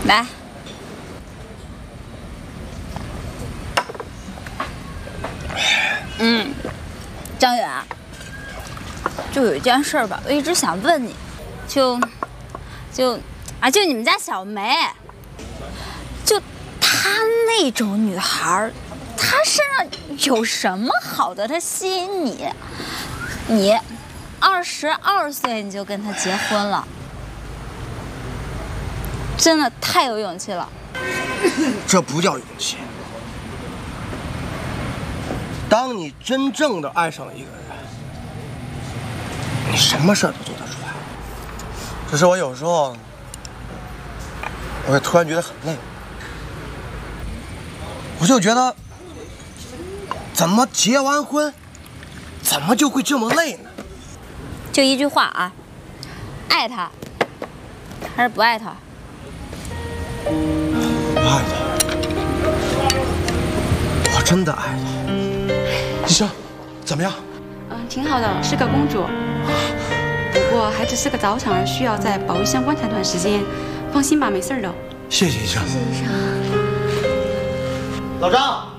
来。张远，就有一件事儿吧，我一直想问你，就你们家小梅，就她那种女孩，她身上有什么好的，她吸引你？你22岁你就跟她结婚了，真的太有勇气了。 这不叫勇气。当你真正的爱上了一个人，你什么事儿都做得出来。只是我有时候，我也突然觉得很累。我就觉得，怎么结完婚，怎么就会这么累呢？ 就一句话啊，爱他还是不爱他？ 我爱他，我真的爱他。医生，怎么样？ 挺好的，是个公主。不过还只是个早产儿，需要在保育箱观察段时间。放心吧，没事的。 谢谢医生。 谢谢医生。 老张。